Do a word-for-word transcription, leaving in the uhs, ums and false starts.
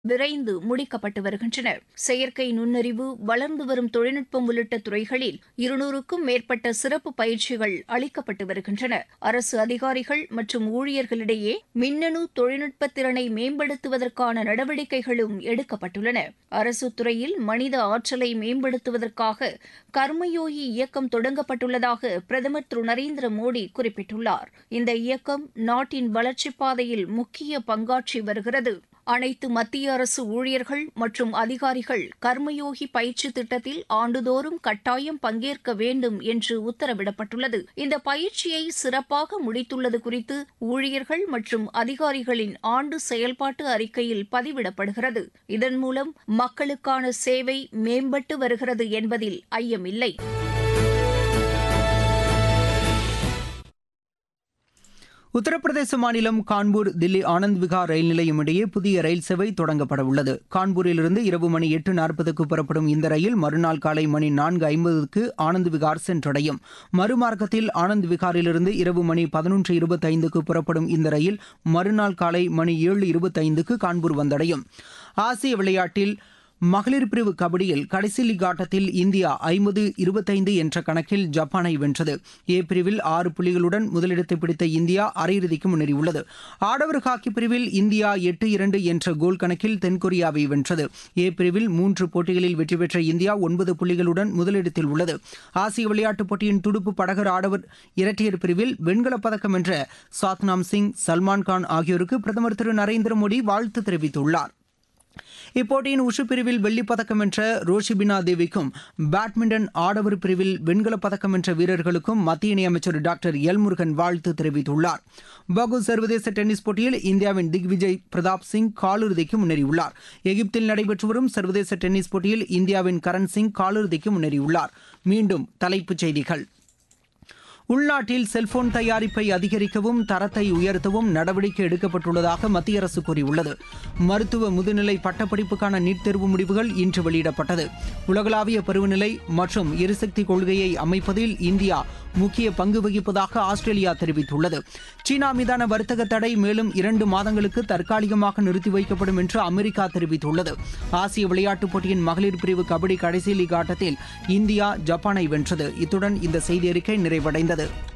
விரைந்து முடிக்கப்பட்டு வருகின்றன. செயற்கை நுண்ணறிவு, வளர்ந்து வரும் தொழில்நுட்பம் உள்ளிட்ட துறைகளில் இருநூறுக்கும் மேற்பட்ட சிறப்பு பயிற்சிகள் அளிக்கப்பட்டு வருகின்றன. அரசு அதிகாரிகள் மற்றும் ஊழியர்களிடையே மின்னணு தொழில்நுட்ப திறனை மேம்படுத்துவதற்கான நடவடிக்கைகளும் எடுக்கப்பட்டுள்ளன. அரசு துறையில் மனித ஆற்றலை மேம்படுத்துவதற்காக கர்மயோகி இயக்கம் தொடங்கப்பட்டுள்ளதாக பிரதமர் திரு நரேந்திர மோடி குறிப்பிட்டுள்ளார். இந்த இயக்கம் நாட்டின் வளர்ச்சிப் பாதையில் முக்கிய பங்காற்றி வருகிறது. அனைத்து மத்திய அரசு ஊழியர்கள் மற்றும் அதிகாரிகள் கர்மயோகி பயிற்சி திட்டத்தில் ஆண்டுதோறும் கட்டாயம் பங்கேற்க வேண்டும் என்று உத்தரவிடப்பட்டுள்ளது. இந்த பயிற்சியை சிறப்பாக முடித்துள்ளது குறித்து ஊழியர்கள் மற்றும் அதிகாரிகளின் ஆண்டு செயல்பாட்டு அறிக்கையில் பதிவிடப்படுகிறது. இதன் மூலம் மக்களுக்கான சேவை மேம்பட்டு வருகிறது என்பதில் ஐயமில்லை. உத்தரப்பிரதேச மாநிலம் கான்பூர் தில்லி ஆனந்த் விகார் ரயில் நிலையம் இடையே புதிய ரயில் சேவை தொடங்கப்பட உள்ளது. கான்பூரிலிருந்து இரவு மணி எட்டு நாற்பதுக்கு புறப்படும் இந்த ரயில் மறுநாள் காலை மணி நான்கு ஐம்பதுக்கு ஆனந்த் விகார் சென்றடையும். மறுமார்க்கத்தில் ஆனந்த் விகாரிலிருந்து இரவு மணி பதினொன்று இருபத்தைந்துக்கு புறப்படும் இந்த ரயில் மறுநாள் காலை மணி ஏழு இருபத்தைந்துக்கு கான்பூர் வந்தடையும். ஆசிய விளையாட்டில் மகளிர் பிரிவு கபடியில் கடைசி லீக் ஆட்டத்தில் இந்தியா ஐம்பது இருபத்தைந்து என்ற கணக்கில் ஜப்பானை வென்றது. ஏ பிரிவில் ஆறு புள்ளிகளுடன் முதலிடத்தை பிடித்த இந்தியா அரையிறுதிக்கு முன்னேறியுள்ளது. ஆடவர் ஹாக்கி பிரிவில் இந்தியா எட்டு இரண்டு என்ற கோல் கணக்கில் தென்கொரியாவை வென்றது. ஏ பிரிவில் மூன்று போட்டிகளில் வெற்றி பெற்ற இந்தியா ஒன்பது புள்ளிகளுடன் முதலிடத்தில் உள்ளது. ஆசிய விளையாட்டுப் போட்டியின் துடுப்பு படகர் ஆடவர் இரட்டையர் பிரிவில் வெண்கலப் பதக்கம் வென்ற சாத்னாம் சிங், சல்மான் கான் ஆகியோருக்கு பிரதமர் திரு நரேந்திர மோடி வாழ்த்து தெரிவித்துள்ளார். இப்போட்டியின் உஷு பிரிவில் வெள்ளிப் பதக்கம் வென்ற ரோஷிபினா தேவிக்கும் பேட்மிண்டன் ஆடவர் பிரிவில் வெண்கலப் பதக்கம் வென்ற வீரர்களுக்கும் மத்திய இணையமைச்சர் டாக்டர் எல் முருகன் வாழ்த்து தெரிவித்துள்ளார். பாகு சர்வதேச டென்னிஸ் போட்டியில் இந்தியாவின் திக்விஜய் பிரதாப் சிங் காலிறுதிக்கு முன்னேறியுள்ளார். எகிப்தில் நடைபெற்று வரும் சர்வதேச டென்னிஸ் போட்டியில் இந்தியாவின் கரண் சிங் காலிறுதிக்கு முன்னேறியுள்ளார். மீண்டும் தலைப்புச் செய்திகள். உள்நாட்டில் செல்போன் தயாரிப்பை அதிகரிக்கவும் தரத்தை உயர்த்தவும் நடவடிக்கை எடுக்கப்பட்டுள்ளதாக மத்திய அரசு கூறியுள்ளது. மருத்துவ முதுநிலை பட்டப்படிப்புக்கான நீட் தேர்வு முடிவுகள் இன்று வெளியிடப்பட்டது. உலகளாவிய பருவநிலை மற்றும் எரிசக்தி கொள்கையை அமைப்பதில் இந்தியா முக்கிய பங்கு வகிப்பதாக ஆஸ்திரேலியா தெரிவித்துள்ளது. சீனா மீதான வர்த்தக தடை மேலும் இரண்டு மாதங்களுக்கு தற்காலிகமாக நிறுத்தி வைக்கப்படும் என்று அமெரிக்கா தெரிவித்துள்ளது. ஆசிய விளையாட்டுப் போட்டியின் மகளிர் பிரிவு கபடி கடைசி லீக் ஆட்டத்தில் இந்தியா ஜப்பானை வென்றது. இத்துடன் இந்த செய்தி அறிக்கை நிறைவடைந்தது.